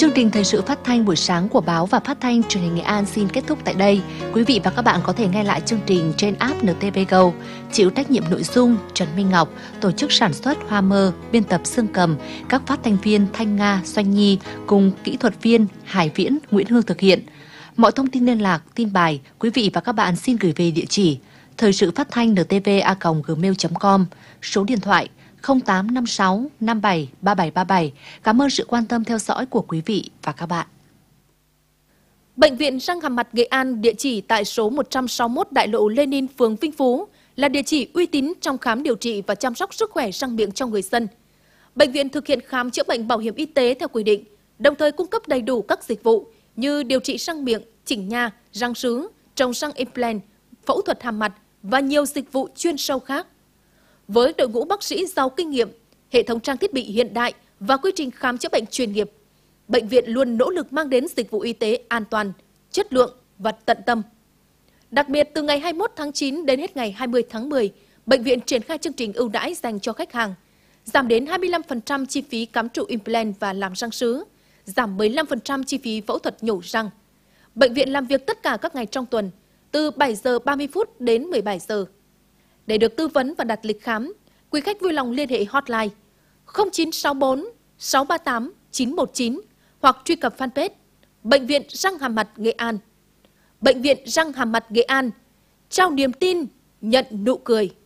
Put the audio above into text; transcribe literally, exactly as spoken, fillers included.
Chương trình thời sự phát thanh buổi sáng của báo và phát thanh truyền hình Nghệ An xin kết thúc tại đây. Quý vị và các bạn có thể nghe lại chương trình trên app en tê vê Go. Chịu trách nhiệm nội dung Trần Minh Ngọc, tổ chức sản xuất Hoa Mơ, biên tập Sương Cầm, các phát thanh viên Thanh Nga, Doanh Nhi cùng kỹ thuật viên Hải Viễn, Nguyễn Hương thực hiện. Mọi thông tin liên lạc, tin bài, quý vị và các bạn xin gửi về địa chỉ thời sự phát thanh en tê vê a còng gmail chấm com, số điện thoại không tám năm sáu năm bảy ba bảy ba bảy. Cảm ơn sự quan tâm theo dõi của quý vị và các bạn. Bệnh viện răng hàm mặt Nghệ An, địa chỉ tại số một trăm sáu mươi mốt Đại lộ Lenin, phường Vinh Phú, là địa chỉ uy tín trong khám điều trị và chăm sóc sức khỏe răng miệng cho người dân. Bệnh viện thực hiện khám chữa bệnh bảo hiểm y tế theo quy định, đồng thời cung cấp đầy đủ các dịch vụ như điều trị răng miệng, chỉnh nha, răng sứ, trồng răng implant, phẫu thuật hàm mặt và nhiều dịch vụ chuyên sâu khác. Với đội ngũ bác sĩ giàu kinh nghiệm, hệ thống trang thiết bị hiện đại và quy trình khám chữa bệnh chuyên nghiệp, bệnh viện luôn nỗ lực mang đến dịch vụ y tế an toàn, chất lượng và tận tâm. Đặc biệt, từ ngày hai mươi mốt tháng chín đến hết ngày hai mươi tháng mười, bệnh viện triển khai chương trình ưu đãi dành cho khách hàng, giảm đến hai mươi lăm phần trăm chi phí cắm trụ implant và làm răng sứ, giảm mười lăm phần trăm chi phí phẫu thuật nhổ răng. Bệnh viện làm việc tất cả các ngày trong tuần, từ bảy giờ ba mươi phút đến mười bảy giờ. Để được tư vấn và đặt lịch khám, quý khách vui lòng liên hệ hotline không chín sáu bốn sáu ba tám chín một chín hoặc truy cập fanpage Bệnh viện răng hàm mặt Nghệ An. Bệnh viện răng hàm mặt Nghệ An, trao niềm tin, nhận nụ cười.